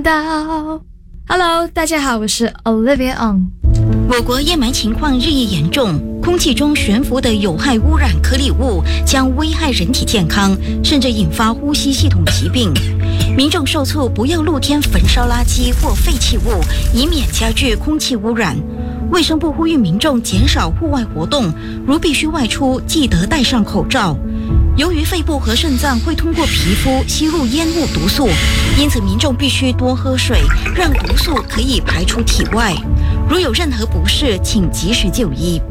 到 Hello， 大家好，我是 Olivia Ong。 我国烟霾情况日益严重，空气中悬浮的有害污染颗粒物将危害人体健康，甚至引发呼吸系统疾病。民众受促不要露天焚烧垃圾或废弃物，以免加剧空气污染。卫生部呼吁民众减少户外活动，如必须外出，记得戴上口罩。由于肺部和肾脏会通过皮肤吸入烟雾毒素，因此民众必须多喝水，让毒素可以排出体外。如有任何不适，请及时就医。